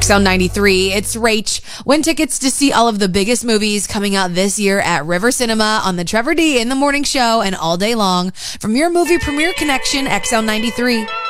XL93. It's Rach. Win tickets to see all of the biggest movies coming out this year at River Cinema on the Trevor D in the Morning Show and all day long from your movie premiere connection, XL93.